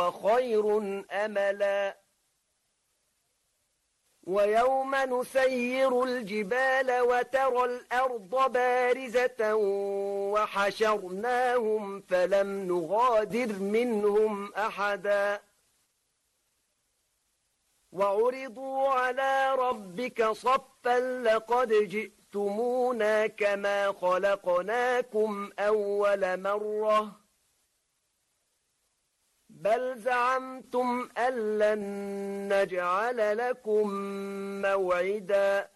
وخير أملا ويوم نسير الجبال وترى الأرض بارزة وحشرناهم فلم نغادر منهم أحدا وعرضوا على ربك صفا لقد جئتمونا كما خلقناكم أول مرة بل زعمتم أن لن نجعل لكم موعدا